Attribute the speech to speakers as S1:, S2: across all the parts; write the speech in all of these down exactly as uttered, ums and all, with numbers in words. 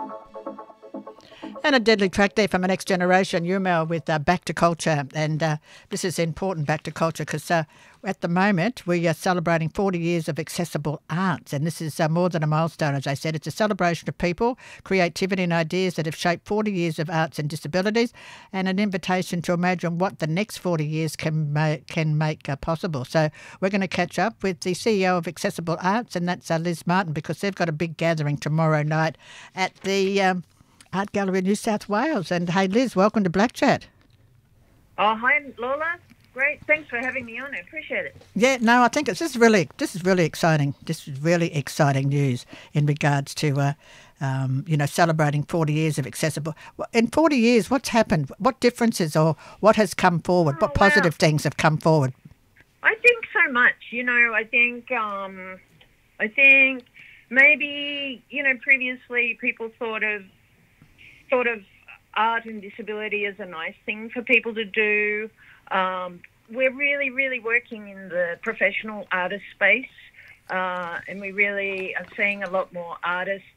S1: And a deadly track there from the next generation, Umel with uh, Back to Culture. And uh, this is important, Back to Culture, because uh, at the moment we are celebrating forty years of accessible arts. And this is uh, more than a milestone, as I said. It's a celebration of people, creativity and ideas that have shaped forty years of arts and disabilities, and an invitation to imagine what the next forty years can, ma- can make uh, possible. So we're going to catch up with the C E O of Accessible Arts, and that's uh, Liz Martin, because they've got a big gathering tomorrow night at the... Um, Art Gallery New South Wales. And hey, Liz, welcome to Black Chat.
S2: Oh, hi, Lola. Great. Thanks for having me on. I appreciate it.
S1: Yeah, no, I think it's this is really this is really exciting. This is really exciting news in regards to uh, um, you know celebrating forty years of accessible. In forty years, what's happened? What differences or what has come forward?
S2: Oh,
S1: what positive
S2: wow.
S1: things have come forward?
S2: I think so much. You know, I think um, I think maybe you know previously people thought of thought of art and disability as a nice thing for people to do. Um, we're really, really working in the professional artist space, uh, and we really are seeing a lot more artists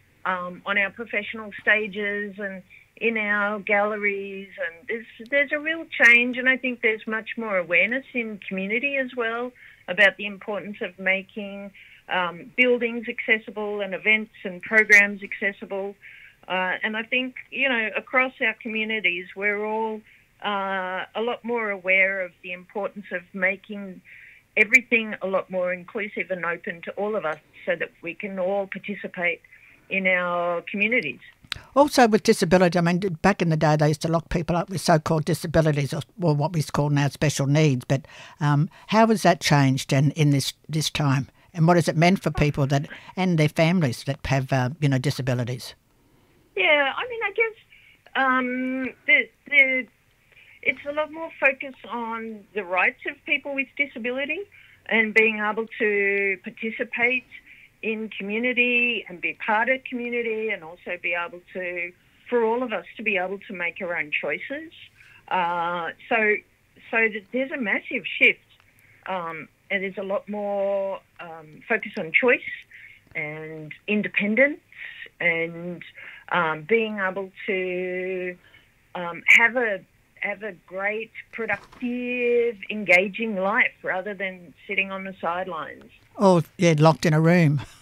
S2: um, on our professional stages and in our galleries. And there's there's a real change, and I think there's much more awareness in community as well about the importance of making um, buildings accessible and events and programs accessible. Uh, and I think, you know, across our communities, we're all uh, a lot more aware of the importance of making everything a lot more inclusive and open to all of us so that we can all participate in our communities.
S1: Also with disability, I mean, back in the day, they used to lock people up with so-called disabilities or, or what we call now special needs. But um, how has that changed in, in this, this time? And what has it meant for people that and their families that have, uh, you know, disabilities?
S2: Yeah, I mean, I guess um, the, the, it's a lot more focus on the rights of people with disability and being able to participate in community and be part of community, and also be able to, for all of us to be able to make our own choices. Uh, so, so there's a massive shift, um, and there's a lot more um, focus on choice and independence and um, being able to um, have a have a great, productive, engaging life rather than sitting on the sidelines.
S1: Oh, yeah, locked in a room.